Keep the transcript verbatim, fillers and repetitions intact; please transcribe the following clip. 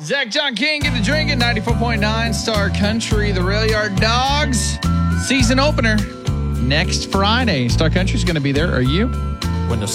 Zach John King, get the drinking. ninety-four point nine Star Country, the Rail Yard Dogs. Season opener next Friday. Star Country's going to be there. Are you? When the